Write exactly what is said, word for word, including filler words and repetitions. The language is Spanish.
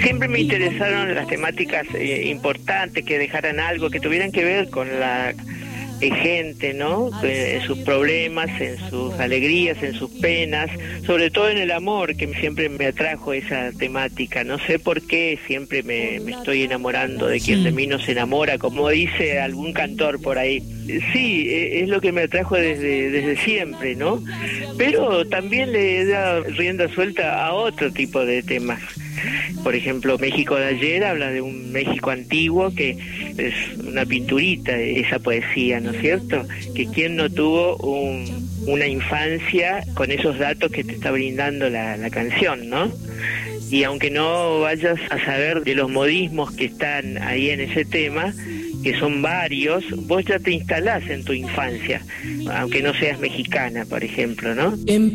Siempre me interesaron las temáticas eh, importantes, que dejaran algo, que tuvieran que ver con la eh, gente, ¿no? Eh, en sus problemas, en sus alegrías, en sus penas, sobre todo en el amor, que siempre me atrajo esa temática. No sé por qué siempre me, me estoy enamorando de quien de mí no se enamora, como dice algún cantor por ahí. Sí, eh, es lo que me atrajo desde, desde siempre, ¿no? Pero también le he dado rienda suelta a otro tipo de temas. Por ejemplo, México de ayer habla de un México antiguo, que es una pinturita esa poesía, ¿no es cierto? Que quien no tuvo un, una infancia con esos datos que te está brindando la, la canción, ¿no? Y aunque no vayas a saber de los modismos que están ahí en ese tema, que son varios, vos ya te instalás en tu infancia, aunque no seas mexicana, por ejemplo, ¿no?